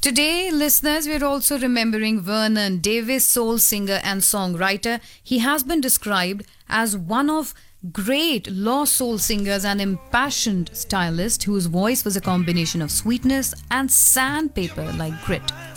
Today, listeners, we're also remembering Vernon Davis, soul singer and songwriter. He has been described as one of great lost soul singers and impassioned stylist whose voice was a combination of sweetness and sandpaper like grit.